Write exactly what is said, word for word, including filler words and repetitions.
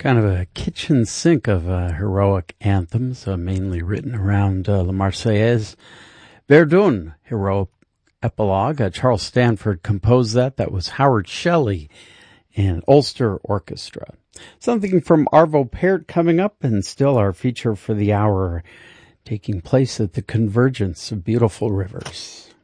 Kind of a kitchen sink of uh, heroic anthems, uh, mainly written around uh, La Marseillaise. Verdun, heroic epilogue. Uh, Charles Stanford composed that. That was Howard Shelley and Ulster Orchestra. Something from Arvo Pärt coming up, and still our feature for the hour, taking place at the convergence of beautiful rivers.